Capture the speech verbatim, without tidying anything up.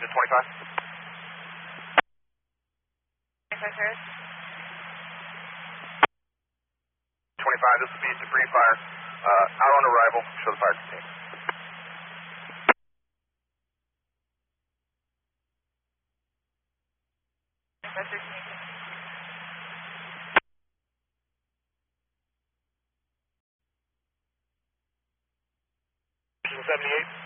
engine twenty-five. twenty-five Paris. twenty-five, this will be debris fire. Uh, out on arrival, show the fire team. twenty-five thirteen. seventy-eight.